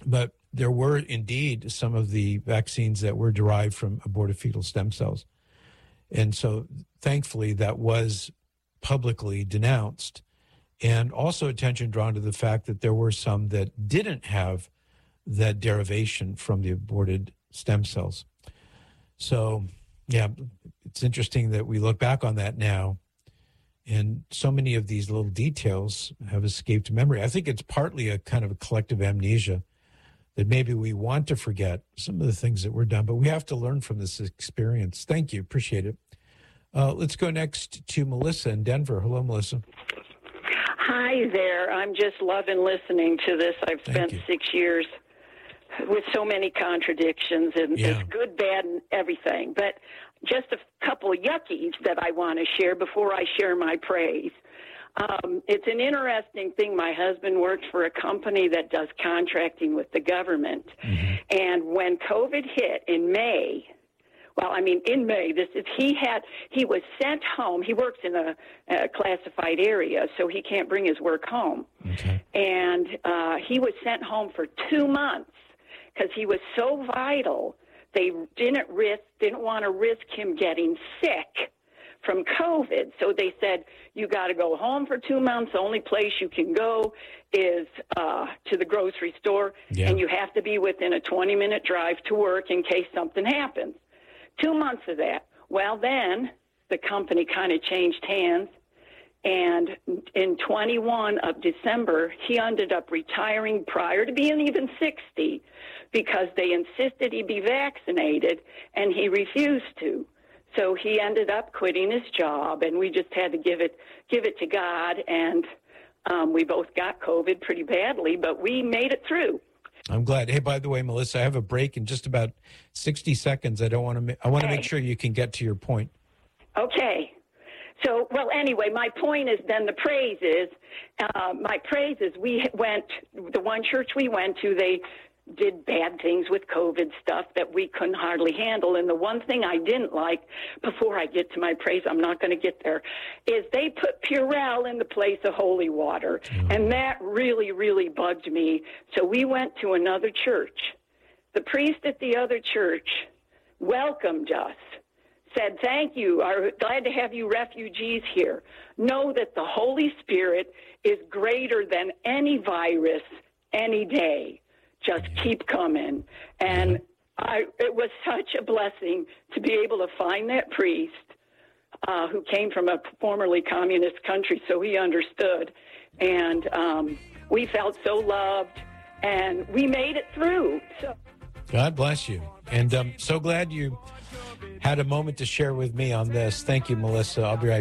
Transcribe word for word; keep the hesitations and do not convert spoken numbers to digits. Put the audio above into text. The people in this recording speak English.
But there were indeed some of the vaccines that were derived from aborted fetal stem cells. And so thankfully that was publicly denounced, and also attention drawn to the fact that there were some that didn't have that derivation from the aborted stem cells. So, yeah, it's interesting that we look back on that now, and so many of these little details have escaped memory. I think it's partly a kind of a collective amnesia that maybe we want to forget some of the things that were done, but we have to learn from this experience. Thank you. Appreciate it. Uh, let's go next to Melissa in Denver. Hello, Melissa. Hi there. I'm just loving listening to this. I've spent six years with so many contradictions, and Yeah. it's good, bad, and everything. But just a couple of yuckies that I want to share before I share my praise. Um, it's an interesting thing. My husband worked for a company that does contracting with the government. Mm-hmm. And when COVID hit in May, well, I mean, in May, this is, he had, he was sent home. He works in a, a classified area, so he can't bring his work home. Okay. And uh, he was sent home for two months because he was so vital. They didn't risk, didn't want to risk him getting sick from COVID. So they said, you got to go home for two months. The only place you can go is uh, to the grocery store, Yeah. and you have to be within a twenty-minute drive to work in case something happens. Two months of that. Well, then the company kind of changed hands, and in twenty-one of December, he ended up retiring prior to being even sixty because they insisted he be vaccinated, and he refused to. So he ended up quitting his job, and we just had to give it give it to God, and um, we both got COVID pretty badly, but we made it through. I'm glad. Hey, by the way, Melissa, I have a break in just about sixty seconds. I don't want to. Ma- I want to Okay. make sure you can get to your point. Okay. So, well, anyway, my point is then the praise is, uh, my praise is we went, the one church we went to, they did bad things with COVID stuff that we couldn't hardly handle. And the one thing I didn't like, before I get to my praise, I'm not going to get there, is they put Purell in the place of holy water. Mm. And that really, really bugged me. So we went to another church. The priest at the other church welcomed us, said, thank you, are glad to have you refugees here. Know that the Holy Spirit is greater than any virus any day. Just keep coming. And I, it was such a blessing to be able to find that priest uh, who came from a formerly communist country, so he understood. And um, we felt so loved, and we made it through. So. God bless you. And I'm so glad you had a moment to share with me on this. Thank you, Melissa. I'll be right back.